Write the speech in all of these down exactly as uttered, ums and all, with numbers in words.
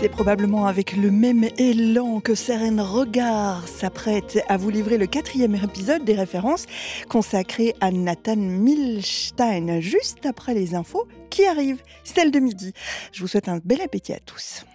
C'est probablement avec le même élan que Seren Regard s'apprête à vous livrer le quatrième épisode des références consacrées à Nathan Milstein, juste après les infos qui arrivent, celle de midi. Je vous souhaite un bel appétit à tous.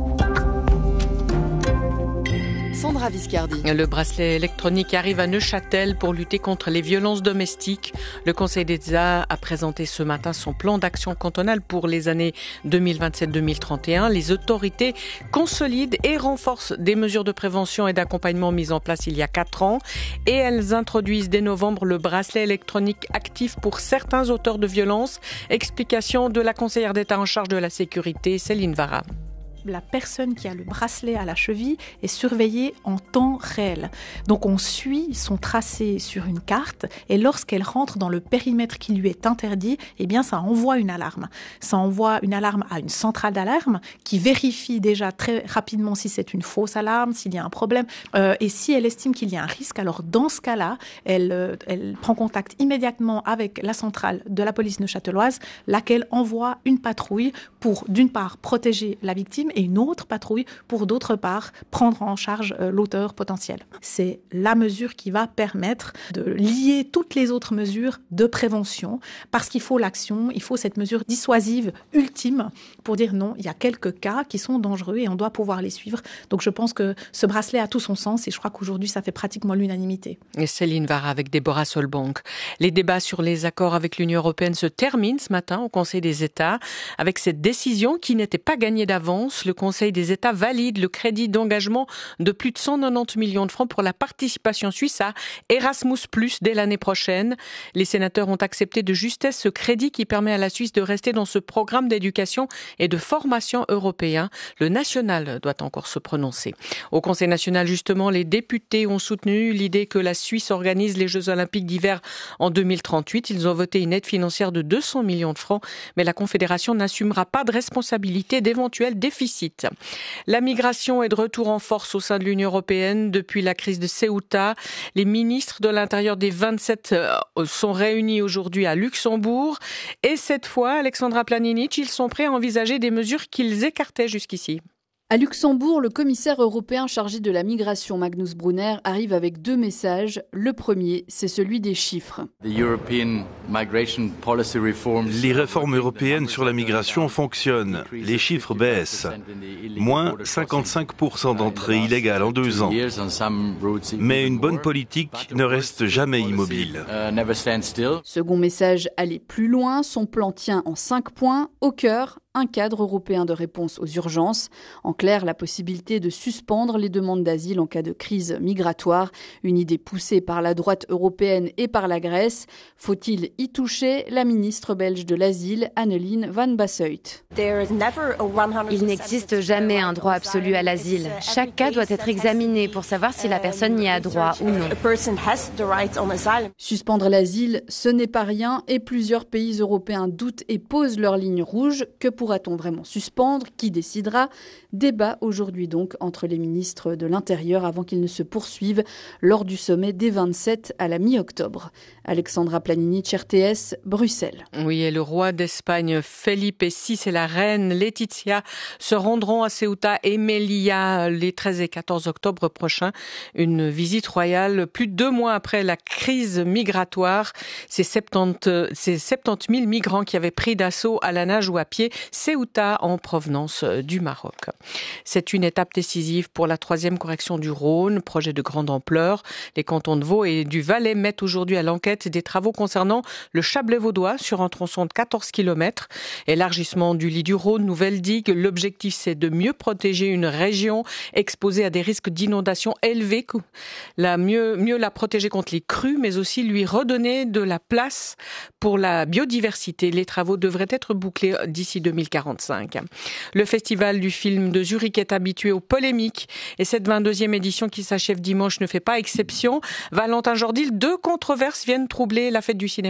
Sandra Viscardi. Le bracelet électronique arrive à Neuchâtel pour lutter contre les violences domestiques. Le Conseil d'État a présenté ce matin son plan d'action cantonal pour les années deux mille vingt-sept deux mille trente et un. Les autorités consolident et renforcent des mesures de prévention et d'accompagnement mises en place il y a quatre ans. Et elles introduisent dès novembre le bracelet électronique actif pour certains auteurs de violences. Explication de la conseillère d'État en charge de la sécurité, Céline Vara. La personne qui a le bracelet à la cheville est surveillée en temps réel. Donc on suit son tracé sur une carte et lorsqu'elle rentre dans le périmètre qui lui est interdit, eh bien ça envoie une alarme. Ça envoie une alarme à une centrale d'alarme qui vérifie déjà très rapidement si c'est une fausse alarme, s'il y a un problème. Euh, et si elle estime qu'il y a un risque, alors dans ce cas-là, elle, euh, elle prend contact immédiatement avec la centrale de la police neuchâteloise, laquelle envoie une patrouille pour d'une part protéger la victime et une autre patrouille pour d'autre part prendre en charge euh, l'auteur potentiel. C'est la mesure qui va permettre de lier toutes les autres mesures de prévention parce qu'il faut l'action, il faut cette mesure dissuasive ultime pour dire non, il y a quelques cas qui sont dangereux et on doit pouvoir les suivre. Donc je pense que ce bracelet a tout son sens et je crois qu'aujourd'hui ça fait pratiquement l'unanimité. Et Céline Vara avec Déborah Solbank. Les débats sur les accords avec l'Union européenne se terminent ce matin au Conseil des États avec cette décision qui n'était pas gagnée d'avance. Le Conseil des États valide le crédit d'engagement de plus de cent quatre-vingt-dix millions de francs pour la participation suisse à Erasmus plus, dès l'année prochaine. Les sénateurs ont accepté de justesse ce crédit qui permet à la Suisse de rester dans ce programme d'éducation et de formation européen. Le national doit encore se prononcer. Au Conseil national, justement, les députés ont soutenu l'idée que la Suisse organise les Jeux olympiques d'hiver en deux mille trente-huit. Ils ont voté une aide financière de deux cents millions de francs, mais la Confédération n'assumera pas de responsabilité d'éventuels déficits. La migration est de retour en force au sein de l'Union européenne depuis la crise de Ceuta. Les ministres de l'Intérieur des vingt-sept sont réunis aujourd'hui à Luxembourg. Et cette fois, Alexandra Planinic, ils sont prêts à envisager des mesures qu'ils écartaient jusqu'ici. À Luxembourg, le commissaire européen chargé de la migration, Magnus Brunner, arrive avec deux messages. Le premier, c'est celui des chiffres. Les réformes européennes sur la migration fonctionnent. Les chiffres baissent. Moins cinquante-cinq pour cent d'entrées illégales en deux ans. Mais une bonne politique ne reste jamais immobile. Second message, aller plus loin. Son plan tient en cinq points. Au cœur, un cadre européen de réponse aux urgences. En clair, la possibilité de suspendre les demandes d'asile en cas de crise migratoire. Une idée poussée par la droite européenne et par la Grèce. Faut-il y toucher? La ministre belge de l'Asile, Anneleen van Bassuyt. Il n'existe jamais un droit absolu à l'asile. Chaque cas doit être examiné pour savoir si la personne y a droit ou non. Suspendre l'asile, ce n'est pas rien et plusieurs pays européens doutent et posent leur ligne rouge. Que pourra-t-on vraiment suspendre? Qui décidera? Débat aujourd'hui donc entre les ministres de l'Intérieur avant qu'ils ne se poursuivent lors du sommet des vingt-sept à la mi-octobre. Alexandra Planinic, R T S, Bruxelles. Oui, et le roi d'Espagne, Felipe six, et la reine Laetitia se rendront à Ceuta et Melilla les treize et quatorze octobre prochains. Une visite royale plus de deux mois après la crise migratoire. Ces soixante-dix, ces soixante-dix mille migrants qui avaient pris d'assaut à la nage ou à pied Ceuta en provenance du Maroc. C'est une étape décisive pour la troisième correction du Rhône, projet de grande ampleur. Les cantons de Vaud et du Valais mettent aujourd'hui à l'enquête des travaux concernant le Chablais vaudois sur un tronçon de quatorze kilomètres. Élargissement du lit du Rhône, nouvelle digue. L'objectif, c'est de mieux protéger une région exposée à des risques d'inondation élevés. La mieux, mieux la protéger contre les crues, mais aussi lui redonner de la place pour la biodiversité. Les travaux devraient être bouclés d'ici deux mille quarante-cinq. Le festival du film de Zurich est habitué aux polémiques et cette vingt-deuxième édition qui s'achève dimanche ne fait pas exception. Valentin Jordil, deux controverses viennent troubler la fête du cinéma.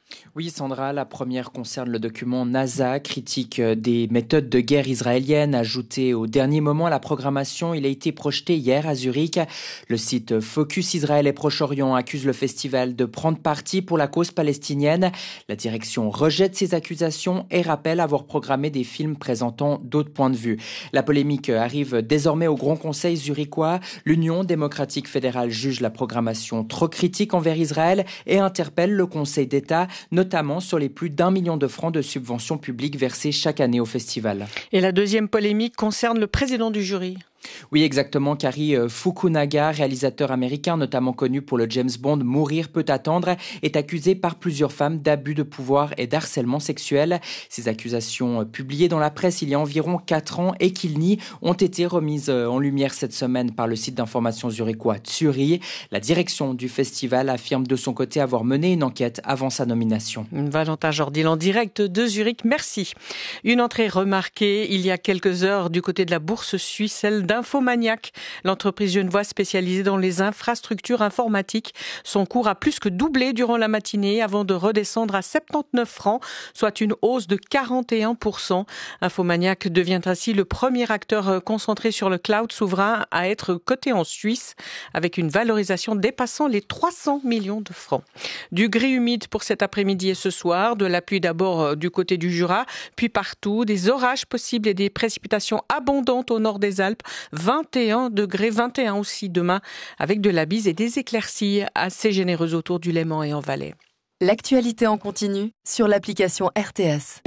Oui, Sandra, la première concerne le document NASA, critique des méthodes de guerre israéliennes, ajouté au dernier moment à la programmation. Il a été projeté hier à Zurich. Le site Focus Israël et Proche-Orient accuse le festival de prendre parti pour la cause palestinienne. La direction rejette ces accusations et rappelle avoir programmé des films présentant d'autres points de vue. La polémique arrive désormais au Grand Conseil zurichois. L'Union démocratique fédérale juge la programmation trop critique envers Israël et interpelle le Conseil d'État, notamment sur les plus d'un million de francs de subventions publiques versées chaque année au festival. Et la deuxième polémique concerne le président du jury. Oui, exactement. Kari Fukunaga, réalisateur américain notamment connu pour le James Bond Mourir peut attendre, est accusé par plusieurs femmes d'abus de pouvoir et d'harcèlement sexuel. Ces accusations publiées dans la presse il y a environ quatre ans et qu'il nie ont été remises en lumière cette semaine par le site d'information zurichois Zuri. La direction du festival affirme de son côté avoir mené une enquête avant sa nomination. Valentin Jordil en direct de Zurich, merci. Une entrée remarquée il y a quelques heures du côté de la bourse suisse, celle d'Infomaniac, l'entreprise genevoise spécialisée dans les infrastructures informatiques. Son cours a plus que doublé durant la matinée avant de redescendre à soixante-dix-neuf francs, soit une hausse de quarante et un pour cent. Infomaniac devient ainsi le premier acteur concentré sur le cloud souverain à être coté en Suisse, avec une valorisation dépassant les trois cents millions de francs. Du gris humide pour cet après-midi et ce soir, de la pluie d'abord du côté du Jura, puis partout, des orages possibles et des précipitations abondantes au nord des Alpes. vingt et un degrés, vingt et un aussi demain, avec de la bise et des éclaircies assez généreuses autour du Léman et en Valais. L'actualité en continu sur l'application R T S.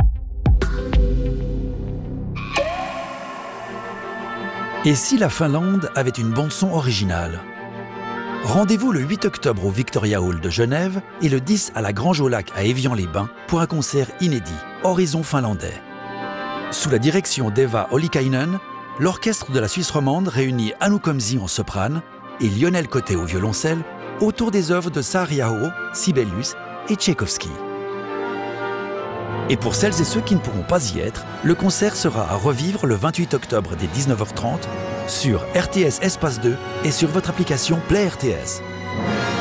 Et si la Finlande avait une bande-son originale ? Rendez-vous le huit octobre au Victoria Hall de Genève et le dix à la Grange au Lac à Évian-les-Bains pour un concert inédit, Horizon finlandais. Sous la direction d'Eva Ollikainen, l'orchestre de la Suisse romande réunit Anu Komsi en soprane et Lionel Côté au violoncelle autour des œuvres de Saariaho, Sibelius et Tchaïkovski. Et pour celles et ceux qui ne pourront pas y être, le concert sera à revivre le vingt-huit octobre dès dix-neuf heures trente sur R T S Espace deux et sur votre application Play R T S.